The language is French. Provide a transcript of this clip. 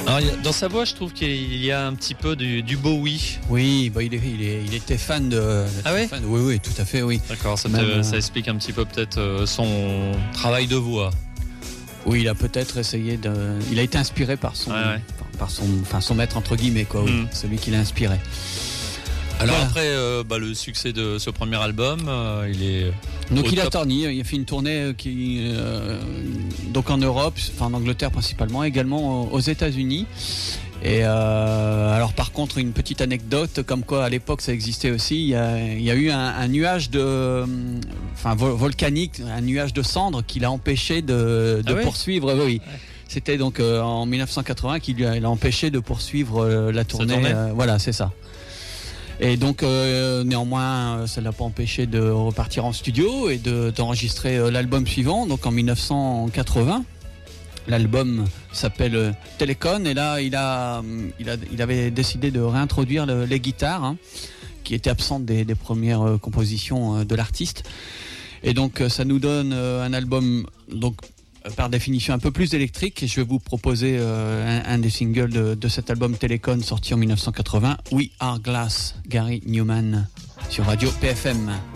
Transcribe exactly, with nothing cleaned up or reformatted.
Alors, dans sa voix, je trouve qu'il y a un petit peu du, du Bowie. Oui, bah, il, est, il, est, il était fan de. Ah oui fan, oui, oui, tout à fait, oui. D'accord, ça, Même, te, ça explique un petit peu peut-être son travail de voix. Oui, il a peut-être essayé de. Il a été inspiré par son, ouais, ouais. par son, enfin son maître entre guillemets, quoi. Oui, mm. Celui qui l'a inspiré. Alors voilà. Après, euh, bah, le succès de ce premier album, euh, il est. Donc il top. a tourné, il a fait une tournée qui, euh, donc en Europe, enfin en Angleterre principalement, également aux États-Unis. Et euh, alors par contre une petite anecdote, comme quoi à l'époque ça existait aussi, il y a, il y a eu un, un nuage de, enfin volcanique, un nuage de cendres qui l'a empêché de, de ah poursuivre. Oui. oui. Ouais. C'était donc euh, en dix-neuf cent quatre-vingts qu'il l'a empêché de poursuivre euh, la tournée. Euh, voilà, c'est ça. Et donc euh, néanmoins ça ne l'a pas empêché de repartir en studio et de, d'enregistrer euh, l'album suivant, donc en dix-neuf cent quatre-vingts. L'album s'appelle Telecon et là il a, il a, il avait décidé de réintroduire le, les guitares hein, qui étaient absentes des, des premières euh, compositions euh, de l'artiste. Et donc euh, ça nous donne euh, un album donc euh, par définition un peu plus électrique. Et je vais vous proposer euh, un, un des singles de, de cet album Telecon sorti en dix-neuf cent quatre-vingts, We Are Glass, Gary Newman sur Radio P F M.